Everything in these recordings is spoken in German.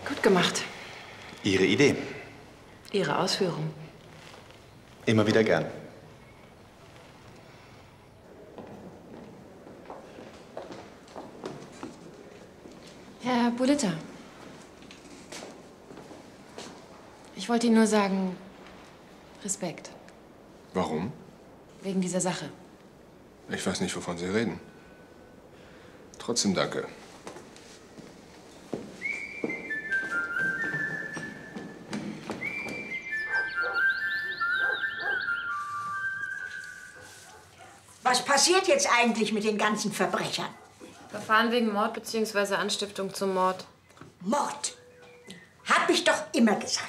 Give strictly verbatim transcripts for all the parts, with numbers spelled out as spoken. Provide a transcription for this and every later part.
Gut gemacht. Ihre Idee. Ihre Ausführung. Immer wieder gern. Herr Bulitta. Ich wollte Ihnen nur sagen, Respekt. Warum? Wegen dieser Sache. Ich weiß nicht, wovon Sie reden. Trotzdem danke. Was passiert jetzt eigentlich mit den ganzen Verbrechern? Verfahren wegen Mord bzw. Anstiftung zum Mord. Mord. Hab ich doch immer gesagt.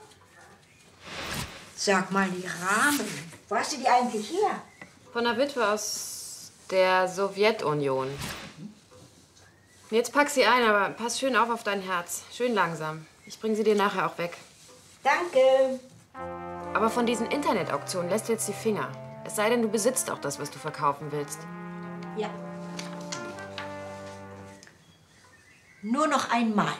Sag mal, die Rahmen. Wo hast du die eigentlich her? Von einer Witwe aus der Sowjetunion. Jetzt pack sie ein, aber pass schön auf auf dein Herz. Schön langsam. Ich bring sie dir nachher auch weg. Danke. Aber von diesen Internetauktionen lässt du jetzt die Finger. Es sei denn, du besitzt auch das, was du verkaufen willst. Ja. Nur noch einmal.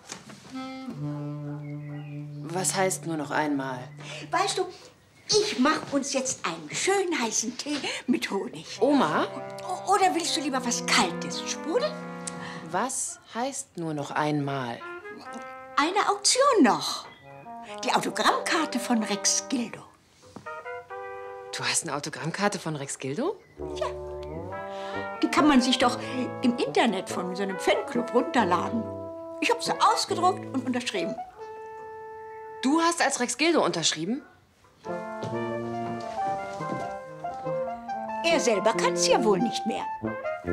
Was heißt nur noch einmal? Weißt du, ich mach uns jetzt einen schönen heißen Tee mit Honig. Oma? O- Oder willst du lieber was Kaltes? Sprudel? Was heißt nur noch einmal? Eine Auktion noch. Die Autogrammkarte von Rex Gildo. Du hast eine Autogrammkarte von Rex Gildo? Ja. Die kann man sich doch im Internet von so einem Fanclub runterladen. Ich habe sie ausgedruckt und unterschrieben. Du hast als Rex Gildo unterschrieben? Er selber kann es ja wohl nicht mehr.